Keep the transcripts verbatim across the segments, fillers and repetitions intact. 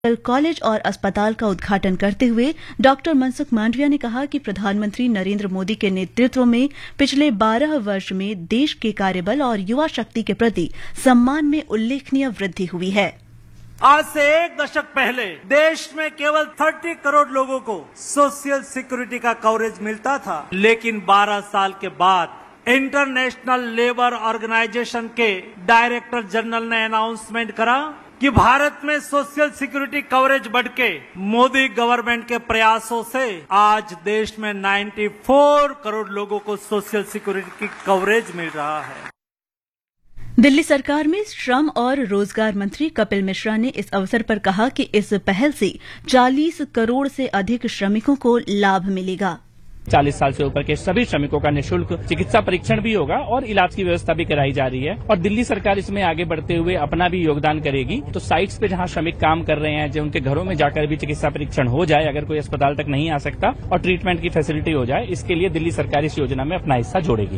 College और अस्पताल का उद्घाटन करते हुए डॉक्टर मनसुख मांडविया ने कहा कि प्रधानमंत्री नरेंद्र मोदी के नेतृत्व में पिछले बारह वर्ष में देश के कार्यबल और युवा शक्ति के प्रति सम्मान में उल्लेखनीय वृद्धि हुई है। आज से एक दशक पहले देश में केवल तीस करोड़ लोगों को सोशल सिक्योरिटी का कवरेज मिलता था, लेकिन बारह साल के बाद इंटरनेशनल लेबर ऑर्गेनाइजेशन के डायरेक्टर जनरल ने अनाउंसमेंट करा कि भारत में सोशल सिक्योरिटी कवरेज बढ़ के मोदी गवर्नमेंट के प्रयासों से आज देश में चौरानवे करोड़ लोगों को सोशल सिक्योरिटी की कवरेज मिल रहा है। दिल्ली सरकार में श्रम और रोजगार मंत्री कपिल मिश्रा ने इस अवसर पर कहा कि इस पहल से चालीस करोड़ से अधिक श्रमिकों को लाभ मिलेगा। चालीस साल से ऊपर के सभी श्रमिकों का निःशुल्क चिकित्सा परीक्षण भी होगा और इलाज की व्यवस्था भी कराई जा रही है और दिल्ली सरकार इसमें आगे बढ़ते हुए अपना भी योगदान करेगी। तो साइट्स पे जहां श्रमिक काम कर रहे हैं, जो उनके घरों में जाकर भी चिकित्सा परीक्षण हो जाए, अगर कोई अस्पताल तक नहीं आ सकता, और ट्रीटमेंट की फैसिलिटी हो जाए, इसके लिए दिल्ली सरकार इस योजना में अपना हिस्सा जोड़ेगी।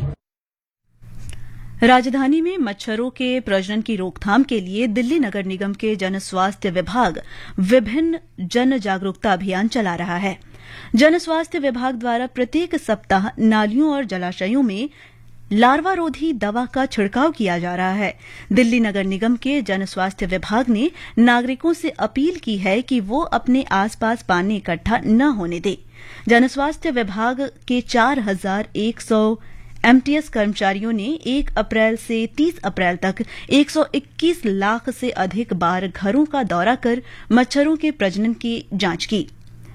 राजधानी में मच्छरों के प्रजनन की रोकथाम के लिए दिल्ली नगर निगम के जन स्वास्थ्य विभाग विभिन्न जन जागरूकता अभियान चला रहा है। जन स्वास्थ्य विभाग द्वारा प्रत्येक सप्ताह नालियों और जलाशयों में लार्वारोधी दवा का छिड़काव किया जा रहा है। दिल्ली नगर निगम के जन स्वास्थ्य विभाग ने नागरिकों से अपील की है कि वो अपने आसपास पानी इकट्ठा न होने दें। जन स्वास्थ्य विभाग के चार हजार एक सौ एमटीएस कर्मचारियों ने एक अप्रैल से तीस अप्रैल तक एक सौ इक्कीस लाख से अधिक बार घरों का दौरा कर मच्छरों के प्रजनन की जांच की।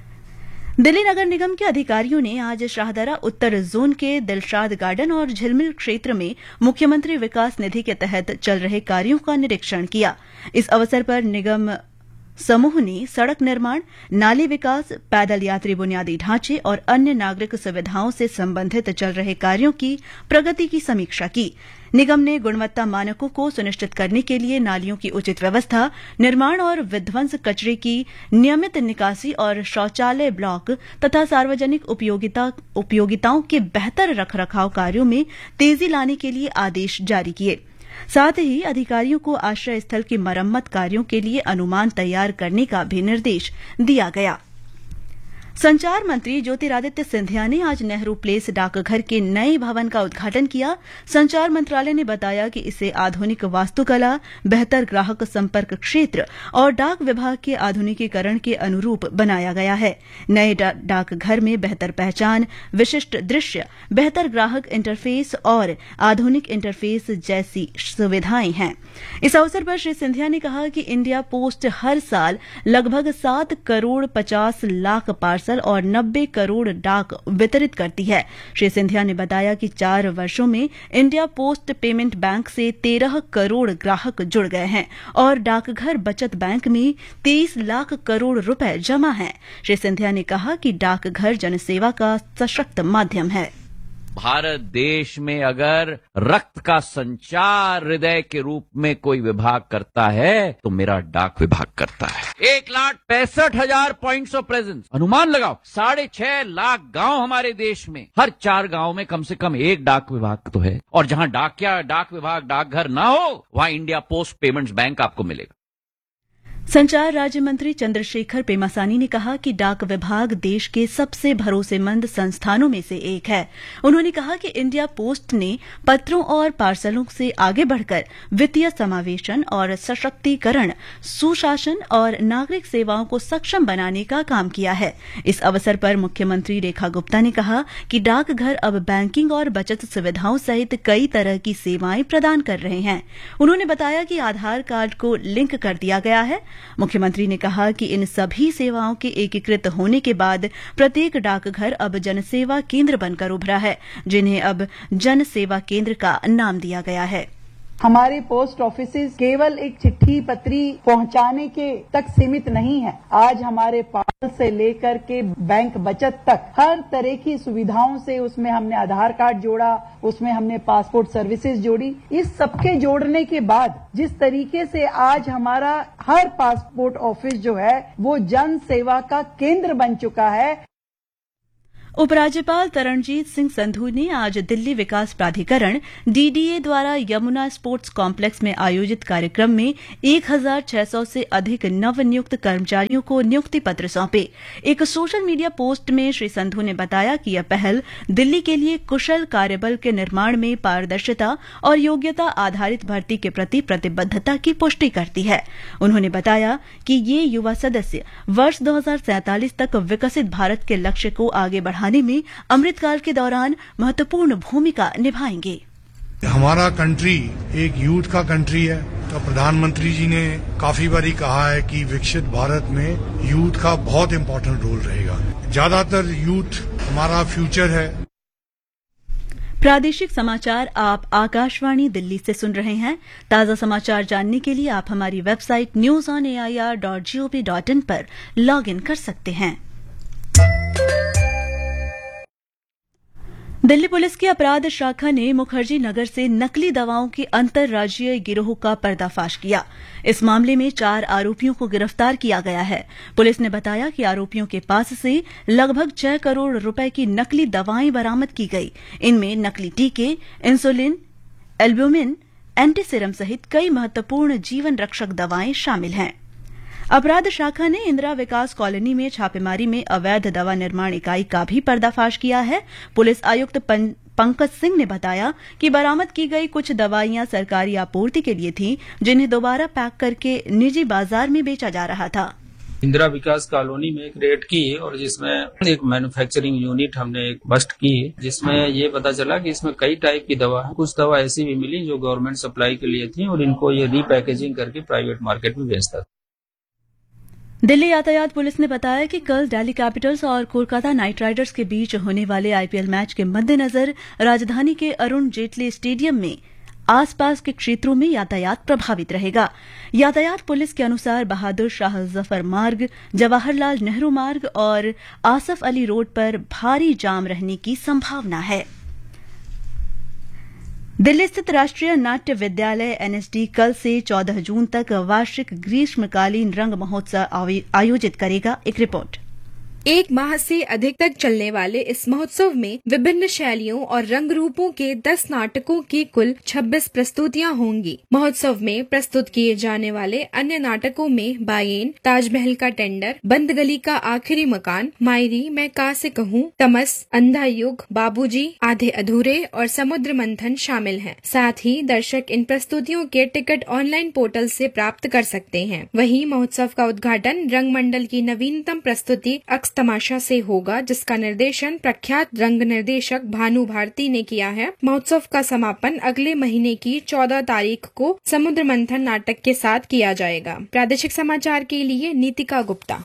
दिल्ली नगर निगम के अधिकारियों ने आज शाहदरा उत्तर जोन के दिलशाद गार्डन और झिलमिल क्षेत्र में मुख्यमंत्री विकास निधि के तहत चल रहे कार्यों का निरीक्षण किया। इस अवसर पर निगम समूह ने सड़क निर्माण, नाली विकास, पैदल यात्री बुनियादी ढांचे और अन्य नागरिक सुविधाओं से संबंधित चल रहे कार्यों की प्रगति की समीक्षा की। निगम ने गुणवत्ता मानकों को सुनिश्चित करने के लिए नालियों की उचित व्यवस्था, निर्माण और विध्वंस कचरे की नियमित निकासी और शौचालय ब्लॉक तथा सार्वजनिक उपयोगिता उपयोगिताओं के बेहतर रखरखाव कार्यों में तेजी लाने के लिए आदेश जारी किए। साथ ही अधिकारियों को आश्रय स्थल की मरम्मत कार्यों के लिए अनुमान तैयार करने का भी निर्देश दिया गया। संचार मंत्री ज्योतिरादित्य सिंधिया ने आज नेहरू प्लेस डाकघर के नए भवन का उद्घाटन किया। संचार मंत्रालय ने बताया कि इसे आधुनिक वास्तुकला, बेहतर ग्राहक संपर्क क्षेत्र और डाक विभाग के आधुनिकीकरण के अनुरूप बनाया गया है। नए डा, डाकघर में बेहतर पहचान, विशिष्ट दृश्य, बेहतर ग्राहक इंटरफेस और आधुनिक इंटरफेस जैसी सुविधाएं हैं। इस अवसर पर श्री सिंधिया ने कहा कि इंडिया पोस्ट हर साल लगभग सात करोड़ पचास लाख पार्सल और नब्बे करोड़ डाक वितरित करती है। श्री सिंधिया ने बताया कि चार वर्षों में इंडिया पोस्ट पेमेंट बैंक से तेरह करोड़ ग्राहक जुड़ गए हैं और डाकघर बचत बैंक में तेईस लाख करोड़ रुपए जमा हैं। श्री सिंधिया ने कहा कि डाकघर जनसेवा का सशक्त माध्यम है। भारत देश में अगर रक्त का संचार हृदय के रूप में कोई विभाग करता है तो मेरा डाक विभाग करता है। एक लाख पैंसठ हजार पॉइंट्स ऑफ प्रेजेंस, अनुमान लगाओ साढ़े छह लाख गांव हमारे देश में, हर चार गांव में कम से कम एक डाक विभाग तो है। और जहां डाकिया डाक विभाग डाकघर ना हो, वहां इंडिया पोस्ट पेमेंट्स बैंक आपको मिलेगा। संचार राज्य मंत्री चंद्रशेखर पेमासानी ने कहा कि डाक विभाग देश के सबसे भरोसेमंद संस्थानों में से एक है। उन्होंने कहा कि इंडिया पोस्ट ने पत्रों और पार्सलों से आगे बढ़कर वित्तीय समावेशन और सशक्तिकरण, सुशासन और नागरिक सेवाओं को सक्षम बनाने का काम किया है। इस अवसर पर मुख्यमंत्री रेखा गुप्ता ने कहा कि डाकघर अब बैंकिंग और बचत सुविधाओं सहित कई तरह की सेवाएं प्रदान कर रहे हैं। उन्होंने बताया कि आधार कार्ड को लिंक कर दिया गया है। मुख्यमंत्री ने कहा कि इन सभी सेवाओं के एकीकृत होने के बाद प्रत्येक डाकघर अब जनसेवा केंद्र बनकर उभरा है, जिन्हें अब जन सेवा केंद्र का नाम दिया गया है। हमारे पोस्ट ऑफिसेज केवल एक चिट्ठी पत्री पहुंचाने के तक सीमित नहीं है। आज हमारे पार्सल से लेकर के बैंक बचत तक हर तरह की सुविधाओं से उसमें हमने आधार कार्ड जोड़ा, उसमें हमने पासपोर्ट सर्विसेज जोड़ी। इस सबके जोड़ने के बाद जिस तरीके से आज हमारा हर पासपोर्ट ऑफिस जो है वो जन सेवा का केंद्र बन चुका है। उपराज्यपाल तरणजीत सिंह संधू ने आज दिल्ली विकास प्राधिकरण डीडीए द्वारा यमुना स्पोर्ट्स कॉम्प्लेक्स में आयोजित कार्यक्रम में एक हजार छह सौ से अधिक नवनियुक्त कर्मचारियों को नियुक्ति पत्र सौंपे। एक सोशल मीडिया पोस्ट में श्री संधू ने बताया कि यह पहल दिल्ली के लिए कुशल कार्यबल के निर्माण में पारदर्शिता और योग्यता आधारित भर्ती के प्रति प्रतिबद्धता की पुष्टि करती है। उन्होंने बताया कि ये युवा सदस्य वर्ष दो हजार सैंतालीस तक विकसित भारत के लक्ष्य को आगे बढ़ाने में अमृतकाल के दौरान महत्वपूर्ण भूमिका निभाएंगे। हमारा कंट्री एक यूथ का कंट्री है, तो प्रधानमंत्री जी ने काफी बारी कहा है कि विकसित भारत में यूथ का बहुत इम्पोर्टेंट रोल रहेगा। ज्यादातर यूथ हमारा फ्यूचर है। प्रादेशिक समाचार आप आकाशवाणी दिल्ली से सुन रहे हैं। ताजा समाचार जानने के लिए आप हमारी website news on A I R dot G O V dot in पर लॉग इन कर सकते हैं। दिल्ली पुलिस की अपराध शाखा ने मुखर्जी नगर से नकली दवाओं के अंतर्राज्यीय गिरोह का पर्दाफाश किया। इस मामले में चार आरोपियों को गिरफ्तार किया गया है। पुलिस ने बताया कि आरोपियों के पास से लगभग छह करोड़ रुपए की नकली दवाएं बरामद की गई। इनमें नकली टीके, इंसुलिन, एल्ब्यूमिन, एंटीसीरम सहित कई महत्वपूर्ण जीवन रक्षक दवाएं शामिल हैं। अपराध शाखा ने इंदिरा विकास कॉलोनी में छापेमारी में अवैध दवा निर्माण इकाई का भी पर्दाफाश किया है। पुलिस आयुक्त पंकज सिंह ने बताया कि बरामद की गई कुछ दवाइयां सरकारी आपूर्ति के लिए थी, जिन्हें दोबारा पैक करके निजी बाजार में बेचा जा रहा था। इंदिरा विकास कॉलोनी में एक रेड की और जिसमें एक मैन्युफैक्चरिंग यूनिट हमने एक बस्ट की, जिसमें ये पता चला कि इसमें कई टाइप की दवा है। कुछ दवा ऐसी भी मिली जो गवर्नमेंट सप्लाई के लिए थी और इनको ये रीपैकेजिंग करके प्राइवेट मार्केट में बेचता था। दिल्ली यातायात पुलिस ने बताया कि कल दिल्ली कैपिटल्स और कोलकाता नाइट राइडर्स के बीच होने वाले आईपीएल मैच के मद्देनजर राजधानी के अरुण जेटली स्टेडियम में आसपास के क्षेत्रों में यातायात प्रभावित रहेगा। यातायात पुलिस के अनुसार बहादुर शाह जफर मार्ग, जवाहरलाल नेहरू मार्ग और आसफ अली रोड पर भारी जाम रहने की संभावना है। दिल्ली स्थित राष्ट्रीय नाट्य विद्यालय एनएसडी कल से चौदह जून तक वार्षिक ग्रीष्मकालीन रंग महोत्सव आयोजित करेगा। एक रिपोर्ट। एक माह से अधिक तक चलने वाले इस महोत्सव में विभिन्न शैलियों और रंग रूपों के दस नाटकों की कुल छब्बीस प्रस्तुतियां होंगी। महोत्सव में प्रस्तुत किए जाने वाले अन्य नाटकों में बायेन, ताजमहल का टेंडर, बंद गली का आखिरी मकान, मायरी, मैं का से कहूँ, तमस, अंधा युग, बाबूजी, आधे अधूरे और समुद्र मंथन शामिल हैं। साथ ही दर्शक इन प्रस्तुतियों के टिकट ऑनलाइन पोर्टल से प्राप्त कर सकते हैं। वहीं महोत्सव का उद्घाटन रंग मंडल की नवीनतम प्रस्तुति तमाशा से होगा, जिसका निर्देशन प्रख्यात रंग निर्देशक भानु भारती ने किया है। महोत्सव का समापन अगले महीने की चौदह तारीख को समुद्र मंथन नाटक के साथ किया जाएगा। प्रादेशिक समाचार के लिए नीतिका गुप्ता।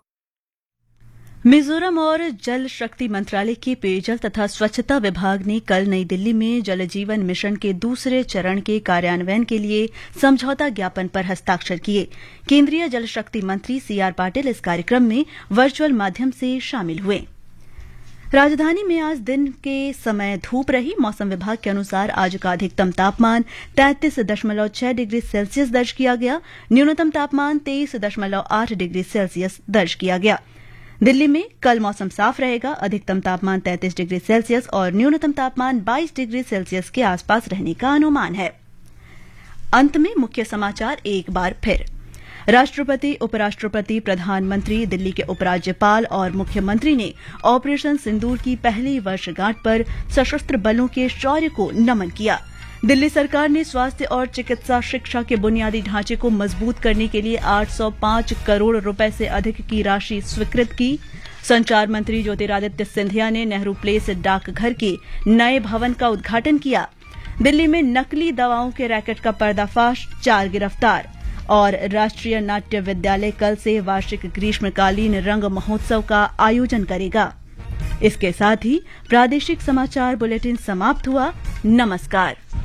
मिजोरम और जल शक्ति मंत्रालय के पेयजल तथा स्वच्छता विभाग ने कल नई दिल्ली में जल जीवन मिशन के दूसरे चरण के कार्यान्वयन के लिए समझौता ज्ञापन पर हस्ताक्षर किए। केंद्रीय जल शक्ति मंत्री सी आर पाटिल इस कार्यक्रम में वर्चुअल माध्यम से शामिल हुए। राजधानी में आज दिन के समय धूप रही। मौसम विभाग के अनुसार आज का अधिकतम तापमान तैंतीस दशमलव छह डिग्री सेल्सियस दर्ज किया गया। न्यूनतम तापमान तेईस दशमलव आठ डिग्री सेल्सियस दर्ज किया गया। दिल्ली में कल मौसम साफ रहेगा। अधिकतम तापमान तैंतीस डिग्री सेल्सियस और न्यूनतम तापमान बाईस डिग्री सेल्सियस के आसपास रहने का अनुमान है। अंत में मुख्य समाचार एक बार फिर। राष्ट्रपति, उपराष्ट्रपति, प्रधानमंत्री, दिल्ली के उपराज्यपाल और मुख्यमंत्री ने ऑपरेशन सिंदूर की पहली वर्षगांठ पर सशस्त्र बलों के शौर्य को नमन किया। दिल्ली सरकार ने स्वास्थ्य और चिकित्सा शिक्षा के बुनियादी ढांचे को मजबूत करने के लिए आठ सौ पांच करोड़ रुपए से अधिक की राशि स्वीकृत की। संचार मंत्री ज्योतिरादित्य सिंधिया ने नेहरू प्लेस डाकघर के नए भवन का उद्घाटन किया। दिल्ली में नकली दवाओं के रैकेट का पर्दाफाश, चार गिरफ्तार। और राष्ट्रीय नाट्य विद्यालय कल से वार्षिक ग्रीष्मकालीन रंग महोत्सव का आयोजन करेगा। इसके साथ ही प्रादेशिक समाचार बुलेटिन समाप्त हुआ। नमस्कार।